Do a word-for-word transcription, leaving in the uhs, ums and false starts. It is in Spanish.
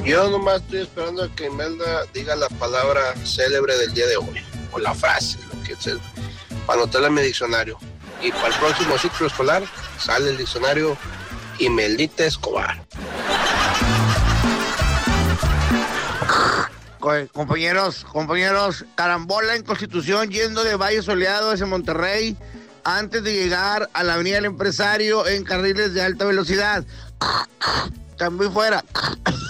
Yo nomás estoy esperando a que Imelda diga la palabra célebre del día de hoy, o la frase, lo que sea, para anotarla en mi diccionario. Y para el próximo ciclo escolar sale el diccionario Imeldita Escobar. Compañeros, compañeros, carambola en Constitución yendo de Valle Soleado hacia Monterrey antes de llegar a la Avenida del Empresario en carriles de alta velocidad. Cambio fuera.